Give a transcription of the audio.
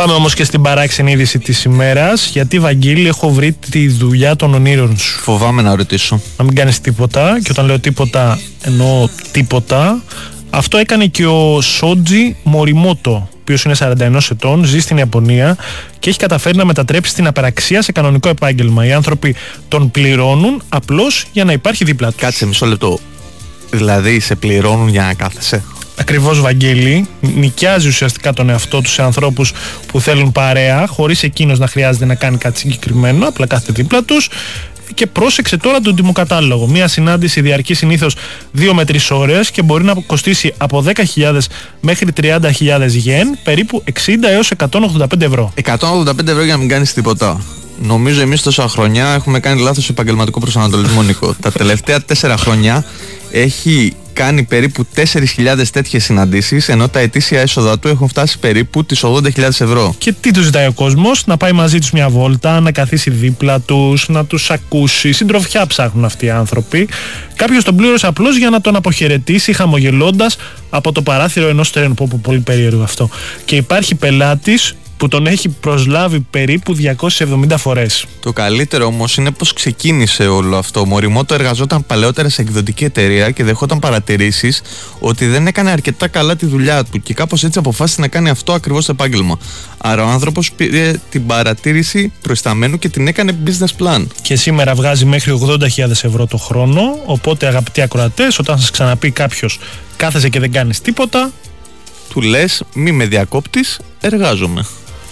Πάμε όμως και στην παράξενη είδηση της ημέρας. Γιατί, Βαγγέλη, έχω βρει τη δουλειά των ονείρων σου. Φοβάμαι να ρωτήσω. Να μην κάνεις τίποτα. Και όταν λέω τίποτα, εννοώ τίποτα. Αυτό έκανε και ο Σότζι Μοριμότο, ο οποίος είναι 41 ετών, ζει στην Ιαπωνία και έχει καταφέρει να μετατρέψει την απεραξία σε κανονικό επάγγελμα. Οι άνθρωποι τον πληρώνουν απλώς για να υπάρχει δίπλα τους. Κάτσε μισό λεπτό. Δηλαδή σε πληρώνουν για να κάθεσαι. Ακριβώς, Βαγγέλη. Νοικιάζει ουσιαστικά τον εαυτό του σε ανθρώπους που θέλουν παρέα, χωρίς εκείνος να χρειάζεται να κάνει κάτι συγκεκριμένο, απλά κάθεται δίπλα τους. Και πρόσεξε τώρα τον τιμοκατάλογο. Μία συνάντηση διαρκεί συνήθως 2 με 3 ώρες και μπορεί να κοστίσει από 10.000 μέχρι 30.000 γεν, περίπου 60 έως 185 ευρώ. 185 ευρώ για να μην κάνεις τίποτα. Νομίζω εμείς τόσα χρόνια έχουμε κάνει λάθος επαγγελματικό προσανατολισμό, Νίκο. Τα τελευταία 4 χρόνια έχει κάνει περίπου 4.000 τέτοιες συναντήσεις, ενώ τα ετήσια έσοδα του έχουν φτάσει περίπου τις 80.000 ευρώ. Και τι του ζητάει ο κόσμος? Να πάει μαζί τους μια βόλτα, να καθίσει δίπλα τους, να τους ακούσει. Συντροφιά ψάχνουν αυτοί οι άνθρωποι. Κάποιος τον πλήρωσε απλώς για να τον αποχαιρετήσει χαμογελώντας από το παράθυρο ενός τρένου. Πολύ περίεργο αυτό. Και υπάρχει πελάτης που τον έχει προσλάβει περίπου 270 φορές. Το καλύτερο όμως είναι πως ξεκίνησε όλο αυτό. Ο Μοριμότο εργαζόταν παλαιότερα σε εκδοτική εταιρεία και δεχόταν παρατηρήσεις ότι δεν έκανε αρκετά καλά τη δουλειά του και κάπως έτσι αποφάσισε να κάνει αυτό ακριβώς το επάγγελμα. Άρα ο άνθρωπος πήρε την παρατήρηση προϊσταμένου και την έκανε business plan. Και σήμερα βγάζει μέχρι 80.000 ευρώ το χρόνο. Οπότε, αγαπητοί ακροατές, όταν σας ξαναπεί κάποιος κάθεσαι και δεν κάνεις τίποτα, του λες μη με διακόπτεις, εργάζομαι.